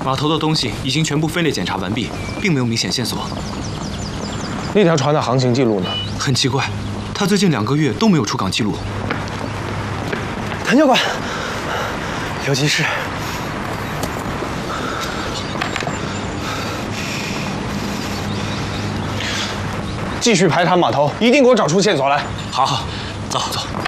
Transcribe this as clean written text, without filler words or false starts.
码头的东西已经全部分类检查完毕，并没有明显线索。 那条船的航行记录呢？ 很奇怪，他最近2个月都没有出港记录。 谭教官，有急事。继续排查码头，一定给我找出线索来。 好，走走。